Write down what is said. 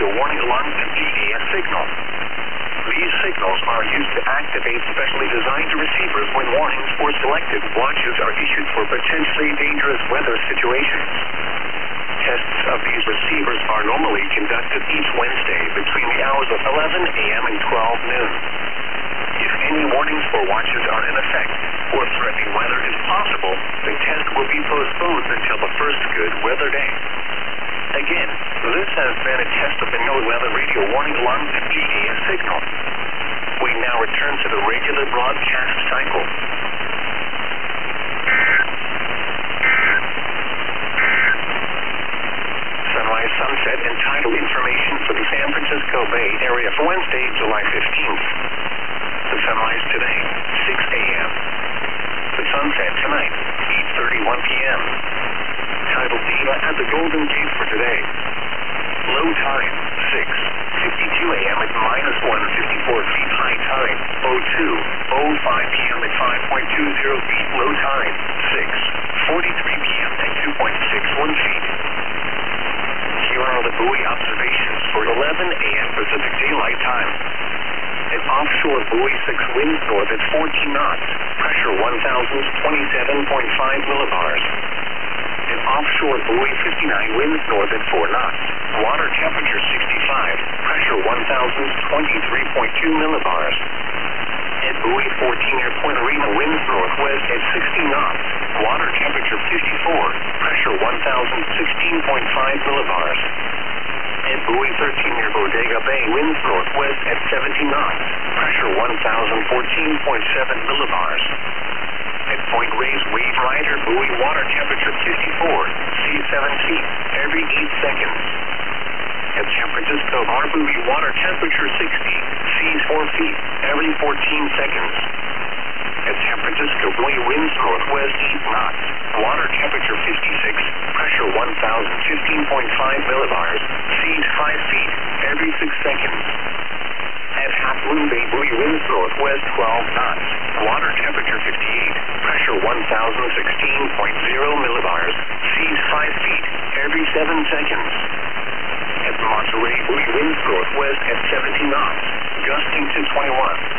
radio warning alarm and GAS signal. These signals are used to activate specially designed receivers when warnings or selected watches are issued for potentially dangerous weather situations. Tests of these receivers are normally conducted each Wednesday between the hours of 11 a.m. and 12 noon. If any warnings for watches are in effect or threatening weather is possible, the test will be postponed until the first good weather day. Again, this has been a test of the NOAA weather radio warning alarm and GAS signal. We now return to the regular broadcast cycle. Sunrise, sunset, and tidal information for the San Francisco Bay Area for Wednesday, July 15th. The sunrise today, 6 a.m. The sunset tonight, 8:31 p.m. Tidal data at the Golden Gate for today. Low tide, 6:52 a.m. at -154 feet. High tide, 02:05 p.m. at 5.20 feet. Low tide, 6:43 p.m. at 2.61 feet. Here are the buoy observations for 11 a.m. Pacific Daylight Time. An offshore buoy 6 winds north at 14 knots. Pressure 1,027.5 millibars. An offshore buoy 59 winds north at 4 knots. Water temperature 65. Pressure 1,023.2 millibars. At buoy 14 near Point Arena winds northwest at 60 knots. Water temperature 54. Pressure 1,016.5 millibars. At buoy 13 near Bodega Bay winds northwest at 70 knots. Pressure 1,014.7 millibars. At Point Reyes Wave Rider buoy water temperature 54, seas 7 feet, every 8 seconds. At San Francisco Bar buoy water temperature 60, seas 4 feet, every 14 seconds. At San Francisco buoy winds northwest 8 knots, water temperature 56, pressure 1,015.5 millibars, seas 5 feet, every 6 seconds. At Half Moon Bay buoy winds northwest 12 knots, water temperature 58, pressure 1,016.0 millibars, seas 5 feet, every 7 seconds. At Monterey buoy winds northwest at 70 knots, gusting to 21.